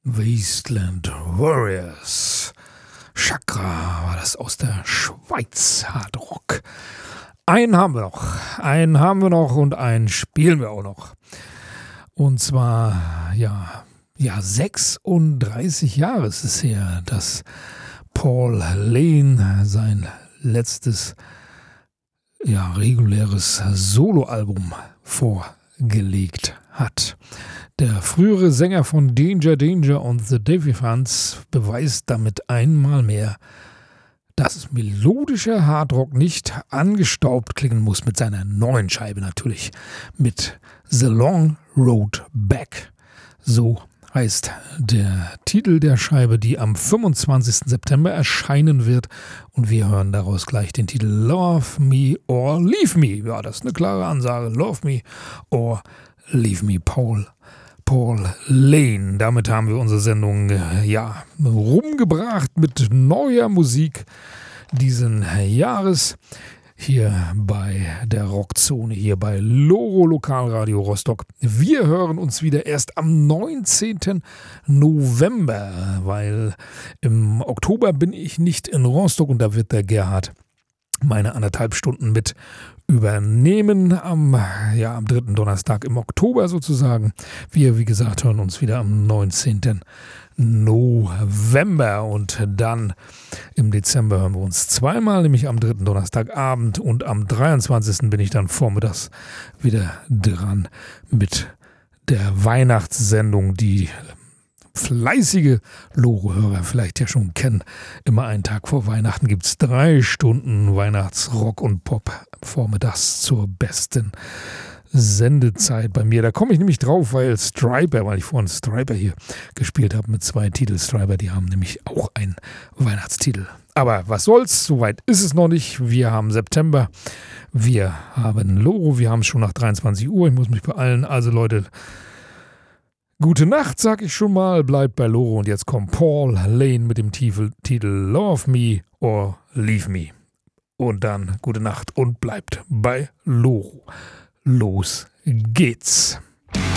Wasteland Warriors. Chakra war das aus der Schweiz, Hard Rock. Einen haben wir noch und einen spielen wir auch noch. Und zwar, 36 Jahre ist es her, dass Paul Lane sein letztes, reguläres Soloalbum vorgelegt hat. Der frühere Sänger von Danger und The Davy Funds beweist damit einmal mehr, dass melodischer Hardrock nicht angestaubt klingen muss mit seiner neuen Scheibe natürlich, mit The Long Road Back. So heißt der Titel der Scheibe, die am 25. September erscheinen wird. Und wir hören daraus gleich den Titel Love Me or Leave Me. Ja, das ist eine klare Ansage. Love Me or Leave Me, Paul Lane. Damit haben wir unsere Sendung rumgebracht mit neuer Musik diesen Jahres. Hier bei der Rockzone, hier bei Loro Lokalradio Rostock. Wir hören uns wieder erst am 19. November, weil im Oktober bin ich nicht in Rostock und da wird der Gerhard meine 1,5 Stunden mit übernehmen am dritten Donnerstag im Oktober sozusagen. Wir, wie gesagt, hören uns wieder am 19. November und dann im Dezember hören wir uns zweimal, nämlich am dritten Donnerstagabend und am 23. bin ich dann vormittags wieder dran mit der Weihnachtssendung, die fleißige Loro-Hörer vielleicht ja schon kennen. Immer einen Tag vor Weihnachten gibt es 3 Stunden Weihnachtsrock und Pop vormittags zur besten Sendezeit bei mir. Da komme ich nämlich drauf, weil ich vorhin Stryper hier gespielt habe mit 2 Titeln. Stryper, die haben nämlich auch einen Weihnachtstitel. Aber was soll's, soweit ist es noch nicht. Wir haben September, wir haben Loro, wir haben es schon nach 23 Uhr. Ich muss mich beeilen. Also Leute, gute Nacht, sag ich schon mal. Bleibt bei Loro und jetzt kommt Paul Lane mit dem Titel Love Me or Leave Me. Und dann gute Nacht und bleibt bei Loro. Los geht's.